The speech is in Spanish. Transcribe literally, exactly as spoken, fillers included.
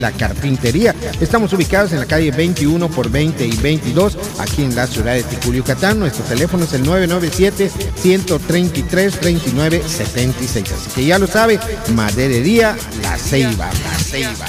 La Carpintería. Estamos ubicados en la calle veintiuno por veinte y veintidós, aquí en la ciudad de Ticul, Yucatán. Nuestro teléfono es el nueve nueve siete, uno tres tres, tres nueve siete seis. Así que ya lo sabe, Maderería La Ceiba. La Ceiba.